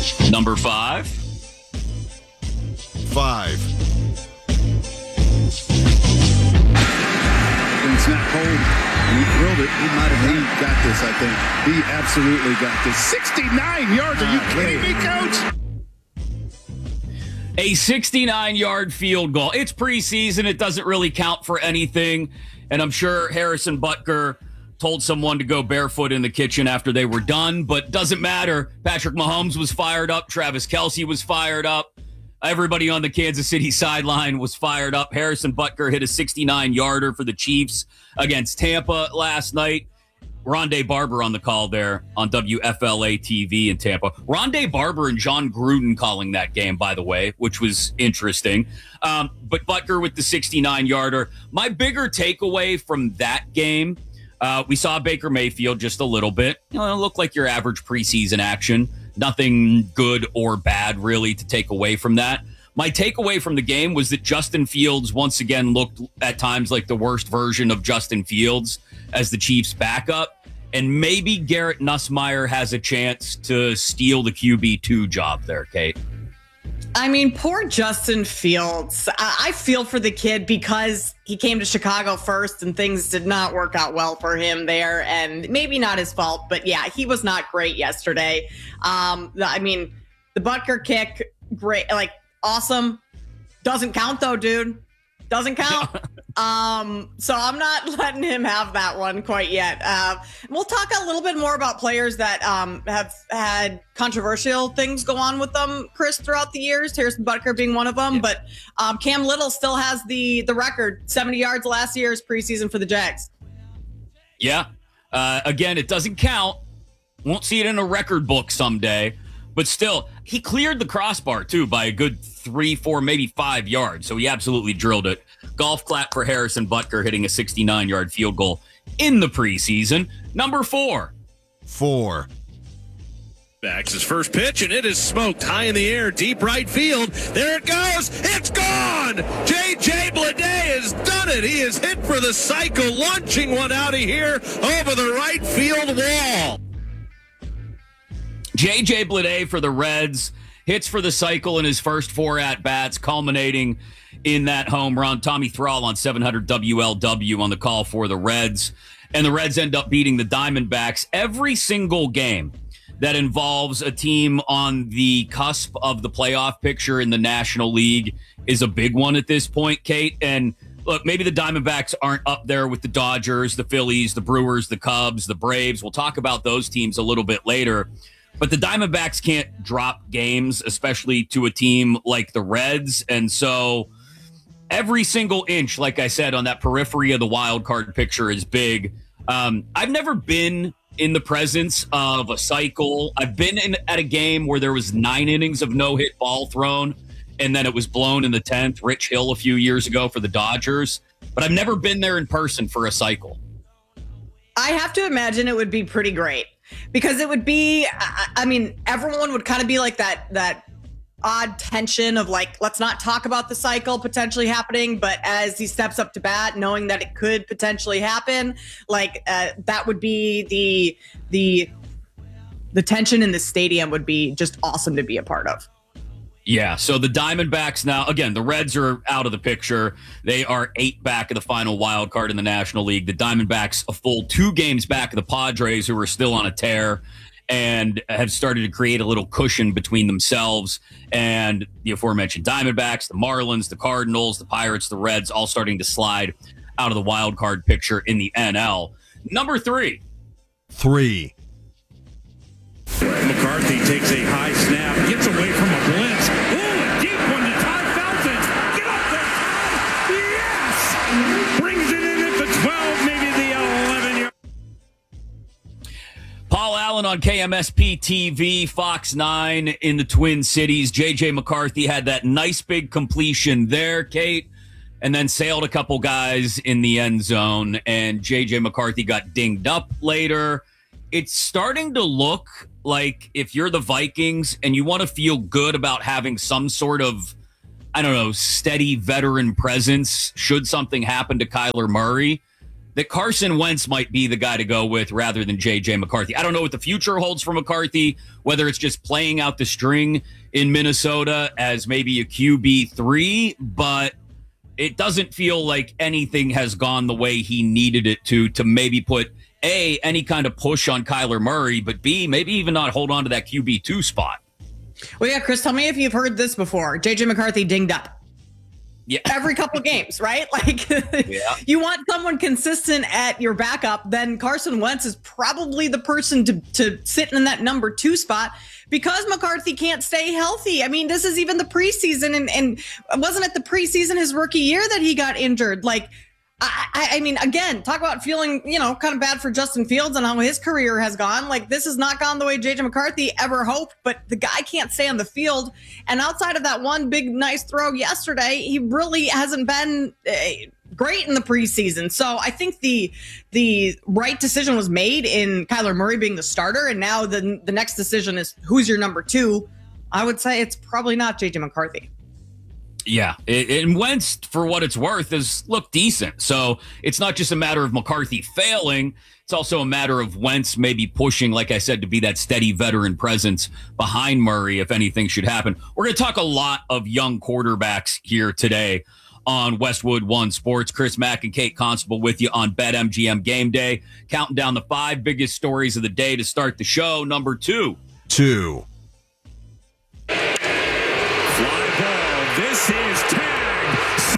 Number 5. 5. It's not cold. He drilled it. He got this, I think. He absolutely got this. 69 yards. Are you kidding me, Coach? A 69-yard field goal. It's preseason. It doesn't really count for anything. And I'm sure Harrison Butker told someone to go barefoot in the kitchen after they were done, but doesn't matter. Patrick Mahomes was fired up. Travis Kelce was fired up. Everybody on the Kansas City sideline was fired up. Harrison Butker hit a 69-yarder for the Chiefs against Tampa last night. Rondé Barber on the call there on WFLA TV in Tampa. Rondé Barber and John Gruden calling that game, by the way, which was interesting. But Butker with the 69-yarder. My bigger takeaway from that game, we saw Baker Mayfield just a little bit. It looked like your average preseason action. Nothing good or bad, really, to take away from that. My takeaway from the game was that Justin Fields once again looked at times like the worst version of Justin Fields as the Chiefs' backup. And maybe Garrett Nussmeier has a chance to steal the QB2 job there, Kate. I mean, poor Justin Fields. I feel for the kid because he came to Chicago first and things did not work out well for him there. And maybe not his fault, but yeah, he was not great yesterday. I mean, the Butker kick, great, like awesome. Doesn't count though, dude. Doesn't count. So I'm not letting him have that one quite yet. We'll talk a little bit more about players that have had controversial things go on with them, Chris, throughout the years, Harrison Butker being one of them. Yeah. But Cam Little still has the record, 70 yards last year's preseason for the Jags. Yeah. Again, it doesn't count. Won't see it in a record book someday. But still, he cleared the crossbar, too, by a good 3, 4, maybe 5 yards. So he absolutely drilled it. Golf clap for Harrison Butker hitting a 69-yard field goal in the preseason. Number 4. 4. Backs his first pitch, and it is smoked high in the air, deep right field. There it goes. It's gone. J.J. Bleday has done it. He is hit for the cycle, launching one out of here over the right field wall. J.J. Bleday for the Reds hits for the cycle in his first 4 at-bats, culminating in that home run. Tommy Thrall on 700 WLW on the call for the Reds. And the Reds end up beating the Diamondbacks. Every single game that involves a team on the cusp of the playoff picture in the National League is a big one at this point, Kate. And look, maybe the Diamondbacks aren't up there with the Dodgers, the Phillies, the Brewers, the Cubs, the Braves. We'll talk about those teams a little bit later. But the Diamondbacks can't drop games, especially to a team like the Reds. And so every single inch, like I said, on that periphery of the wild card picture is big. I've never been in the presence of a cycle. I've been at a game where there was 9 innings of no-hit ball thrown, and then it was blown in the 10th. Rich Hill a few years ago for the Dodgers. But I've never been there in person for a cycle. I have to imagine it would be pretty great. Because it would be, I mean, everyone would kind of be like that odd tension of like, let's not talk about the cycle potentially happening. But as he steps up to bat, knowing that it could potentially happen, like that would be the tension in the stadium would be just awesome to be a part of. Yeah, so the Diamondbacks now, again, the Reds are out of the picture. They are 8 back of the final wild card in the National League. The Diamondbacks a full 2 games back of the Padres, who are still on a tear and have started to create a little cushion between themselves and the aforementioned Diamondbacks, the Marlins, the Cardinals, the Pirates, the Reds, all starting to slide out of the wild card picture in the NL. Number 3. 3. McCarthy takes a high snap, gets away from a blitz. Ooh, a deep one to Todd Felton. Get up there, Todd. Yes! Brings it in at the 12, maybe the 11-yard. Paul Allen on KMSP TV, Fox 9 in the Twin Cities. J.J. McCarthy had that nice big completion there, Kate, and then sailed a couple guys in the end zone, and J.J. McCarthy got dinged up later. It's starting to look like if you're the Vikings and you want to feel good about having some sort of, I don't know, steady veteran presence should something happen to Kyler Murray, that Carson Wentz might be the guy to go with rather than J.J. McCarthy. I don't know what the future holds for McCarthy, whether it's just playing out the string in Minnesota as maybe a QB3, but it doesn't feel like anything has gone the way he needed it to maybe put A, any kind of push on Kyler Murray, but B, maybe even not hold on to that QB2 spot. Well, yeah, Chris, tell me if you've heard this before. J.J. McCarthy dinged up. Yeah. Every couple games, right? Like, you want someone consistent at your backup, then Carson Wentz is probably the person to sit in that number 2 spot because McCarthy can't stay healthy. I mean, this is even the preseason, and wasn't it the preseason his rookie year that he got injured? Like, I mean, again, talk about feeling, kind of bad for Justin Fields and how his career has gone. Like, this has not gone the way J.J. McCarthy ever hoped, but the guy can't stay on the field. And outside of that one big, nice throw yesterday, he really hasn't been great in the preseason. So I think the right decision was made in Kyler Murray being the starter. And now the next decision is who's your number 2. I would say it's probably not J.J. McCarthy. Yeah, and Wentz, for what it's worth, has looked decent. So it's not just a matter of McCarthy failing. It's also a matter of Wentz maybe pushing, like I said, to be that steady veteran presence behind Murray if anything should happen. We're going to talk a lot of young quarterbacks here today on Westwood One Sports. Chris Mack and Kate Constable with you on BetMGM Game Day. Counting down the 5 biggest stories of the day to start the show. Number 2. Two. Fly ball. This is tagged.